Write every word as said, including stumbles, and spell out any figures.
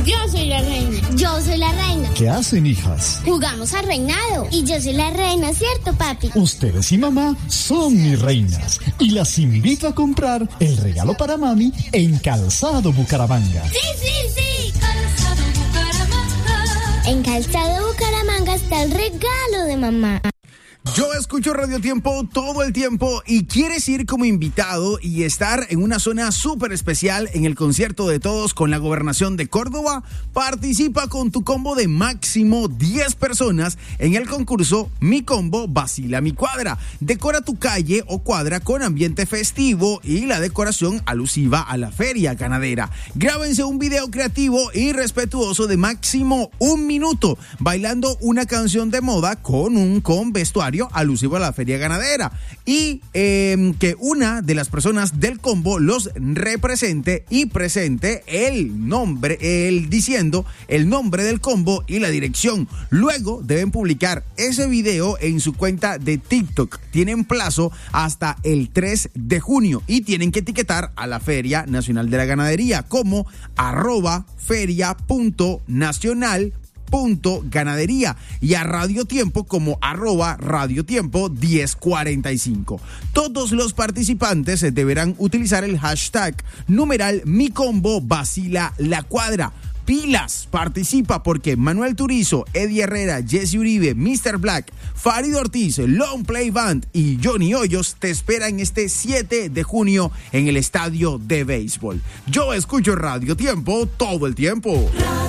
Yo soy la reina. Yo soy la reina. ¿Qué hacen, hijas? Jugamos al reinado. Y yo soy la reina, ¿cierto, papi? Ustedes y mamá son mis reinas. Y las invito a comprar el regalo para mami en Calzado Bucaramanga. ¡Sí, sí, sí! Calzado Bucaramanga. En Calzado Bucaramanga está el regalo de mamá. Yo escucho Radio Tiempo todo el tiempo y quieres ir como invitado y estar en una zona súper especial en el concierto de todos con la Gobernación de Córdoba. Participa con tu combo de máximo diez personas en el concurso Mi Combo Vacila Mi Cuadra. Decora tu calle o cuadra con ambiente festivo y la decoración alusiva a la feria ganadera. Grábense un video creativo y respetuoso de máximo un minuto bailando una canción de moda con un con vestuario alusivo a la feria ganadera y eh, que una de las personas del combo los represente y presente el nombre, el diciendo el nombre del combo y la dirección. Luego deben publicar ese video en su cuenta de TikTok. Tienen plazo hasta el tres de junio y tienen que etiquetar a la Feria Nacional de la Ganadería como arroba feria punto nacional punto ganadería y a Radio Tiempo como arroba Radio Tiempo diez cuarenta y cinco. Todos los participantes deberán utilizar el hashtag numeral Mi Combo Vacila la Cuadra. Pilas, participa porque Manuel Turizo, Eddie Herrera, Jesse Uribe, mister Black, Farid Ortiz, Long Play Band y Johnny Hoyos te esperan este siete de junio en el estadio de béisbol. Yo escucho Radio Tiempo todo el tiempo.